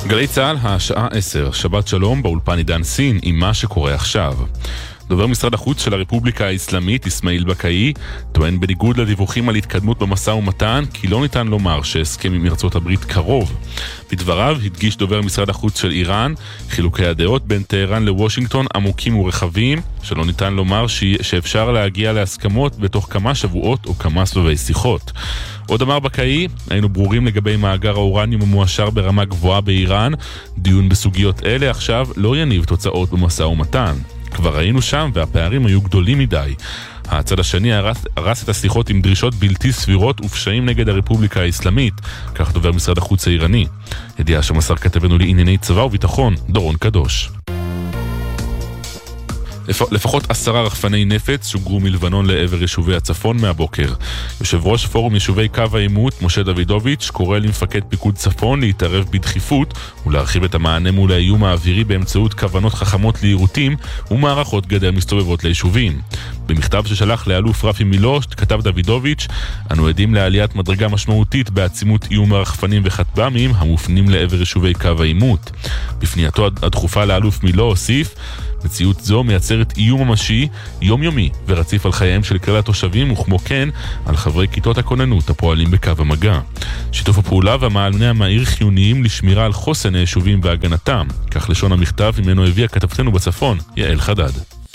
גלי צהל, השעה 10, שבת שלום, באולפן עידן סין, עם מה שקורה עכשיו. דובר משרד החוץ של הרפובליקה האסלאמית, אסמאעיל בקאי, טוען בניגוד לדיווחים על התקדמות במשא ומתן, כי לא ניתן לומר שהסכם עם ארצות הברית קרוב. בדבריו הדגיש דובר משרד החוץ של איראן, חילוקי הדעות בין טהרן לוושינגטון עמוקים ורחבים, שלא ניתן לומר שאפשר להגיע להסכמות בתוך כמה שבועות או כמה סבבי שיחות. עוד אמר בקאי, היינו ברורים לגבי מאגר האורניום המואשר ברמה גבוהה באיראן, דיון בסוגיות אלה עכשיו לא יניב תוצאות במשא ומתן. כבר ראינו שם והפערים היו גדולים מדי. הצד השני הרס את השיחות עם דרישות בלתי סבירות ופשעים נגד הרפובליקה האסלאמית, כך דובר משרד החוץ האיראני. ידיעה שמסר כתבנו לענייני צבא וביטחון, דורון קדוש. לפחות 10 רחפני נפץ שוגרו מלבנון לעבר יישובי הצפון מהבוקר. יושב ראש פורום יישובי קו העימות, משה דוידוביץ', קורא למפקד פיקוד צפון להתערב בדחיפות ולהרחיב את המענה מול האיום האווירי באמצעות כוונות חכמות ליירוטים ומערכות גדר מסתובבות ליישובים. במכתב ששלח לאלוף רפי מילוש, כתב דוידוביץ', אנו עדים לעליית מדרגה משמעותית בעצימות איום הרחפנים וכטב"מים המופנים לעבר יישובי קו העימות. בפנייתו הדחופה לאלוף מילוש הוסיף, מציאות זו מייצרת איום ממשי, יומיומי ורציף על חייהם של כלל התושבים וכמו כן על חברי כיתות הכוננות הפועלים בקו המגע. שיתוף הפעולה והמענה המהיר חיוניים לשמירה על חוסן היישובים והגנתם, כך לשון המכתב ממנו הביאה כתבתנו בצפון, יעל חדד.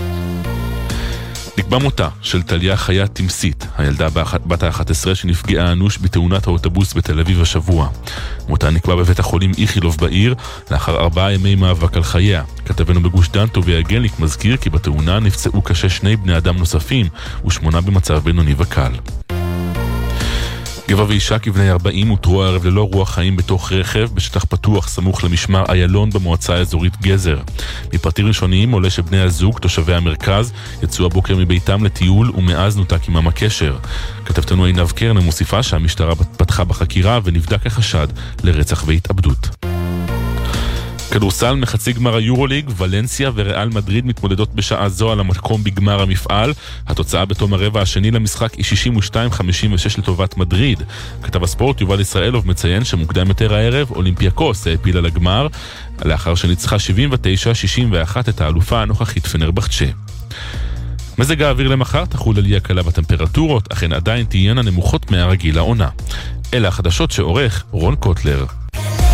נקבע מותה של טליה חיה תמסית, הילדה בת ה-11 שנפגעה אנוש בתאונת האוטובוס בתל אביב השבוע. מותה נקבע בבית החולים איכילוב בעיר לאחר 4 ימי מאבק על חייה. כתבנו בגוש דן טוביה גליק מזכיר כי בתאונה נפצעו קשה 2 בני אדם נוספים ו8 במצב בינוני וקל. גבר ואישה כבני 40 הותרו הערב ללא רוח חיים בתוך רכב בשטח פתוח סמוך למשמר איילון במועצה האזורית גזר. מפרטים ראשוניים עולה שבני הזוג, תושבי המרכז, יצאו הבוקר מביתם לטיול ומאז נותק עמם הקשר. כתבתנו עינב קרנר מוסיפה שהמשטרה פתחה בחקירה ונבדק החשד לרצח והתאבדות. כדורסל מחצי גמר היורוליג, ולנסיה וריאל מדריד מתמודדות בשעה זו על המקום בגמר המפעל. התוצאה בתום הרבע השני למשחק היא 62-56 לטובת מדריד. כתב הספורט יובל ישראלוב מציין שמוקדם יותר הערב אולימפיאקוס העפילה לגמר, לאחר שניצחה 79-61 את האלופה הנוכחית פנרבחצ'ה. מזג האוויר למחר תחול עלייה קלה בטמפרטורות, אכן עדיין תהיינה נמוכות מהרגיל העונה. אלה החדשות שעורך רון קוטלר.